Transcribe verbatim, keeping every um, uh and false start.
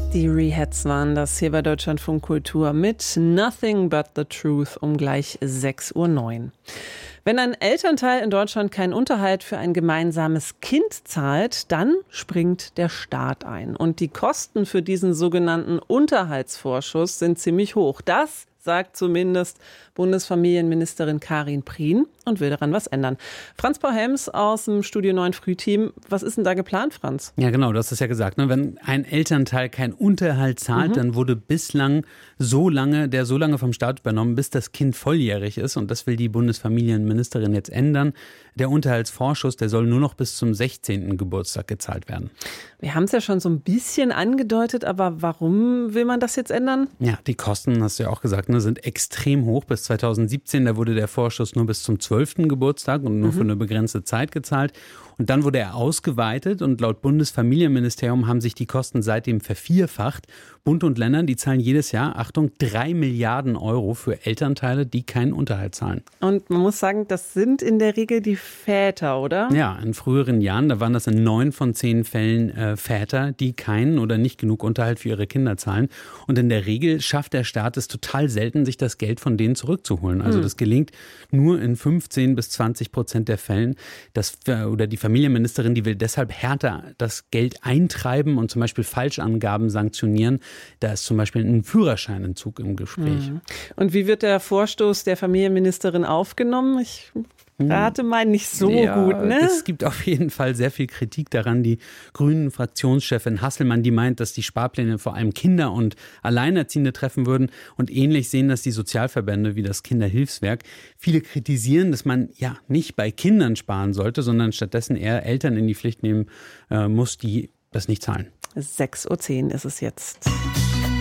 Die Rehats waren das hier bei Deutschlandfunk Kultur mit Nothing But the Truth um gleich sechs Uhr neun. Wenn ein Elternteil in Deutschland keinen Unterhalt für ein gemeinsames Kind zahlt, dann springt der Staat ein. Und die Kosten für diesen sogenannten Unterhaltsvorschuss sind ziemlich hoch. Das sagt zumindest Bundesfamilienministerin Karin Prien und will daran was ändern. Franz Paul Helms aus dem Studio neun Frühteam. Was ist denn da geplant, Franz? Ja, genau, du hast es ja gesagt. Ne? Wenn ein Elternteil keinen Unterhalt zahlt, mhm. dann wurde bislang so lange, der so lange vom Staat übernommen, bis das Kind volljährig ist. Und das will die Bundesfamilienministerin jetzt ändern. Der Unterhaltsvorschuss, der soll nur noch bis zum sechzehnten Geburtstag gezahlt werden. Wir haben es ja schon so ein bisschen angedeutet, aber warum will man das jetzt ändern? Ja, die Kosten, hast du ja auch gesagt, ne, sind extrem hoch. Bis zweitausendsiebzehn, da wurde der Vorschuss nur bis zum zwölften Geburtstag und nur mhm. für eine begrenzte Zeit gezahlt. Und dann wurde er ausgeweitet und laut Bundesfamilienministerium haben sich die Kosten seitdem vervierfacht. Bund und Länder, die zahlen jedes Jahr, Achtung, drei Milliarden Euro für Elternteile, die keinen Unterhalt zahlen. Und man muss sagen, das sind in der Regel die Väter, oder? Ja, in früheren Jahren, da waren das in neun von zehn Fällen äh, Väter, die keinen oder nicht genug Unterhalt für ihre Kinder zahlen. Und in der Regel schafft der Staat es total selten, sich das Geld von denen zurückzuholen. Also hm. das gelingt nur in fünfzehn bis zwanzig Prozent der Fällen. Das, oder die Familienministerin, die will deshalb härter das Geld eintreiben und zum Beispiel Falschangaben sanktionieren. Da ist zum Beispiel ein Führerscheinentzug im Gespräch. Hm. Und wie wird der Vorstoß der Familienministerin aufgenommen? Ich rate mal nicht so ja, gut, ne? Es gibt auf jeden Fall sehr viel Kritik daran. Die Grünen-Fraktionschefin Hasselmann, die meint, dass die Sparpläne vor allem Kinder und Alleinerziehende treffen würden. Und ähnlich sehen das die Sozialverbände wie das Kinderhilfswerk. Viele kritisieren, dass man ja nicht bei Kindern sparen sollte, sondern stattdessen eher Eltern in die Pflicht nehmen äh, muss, die das nicht zahlen. sechs Uhr zehn ist es jetzt.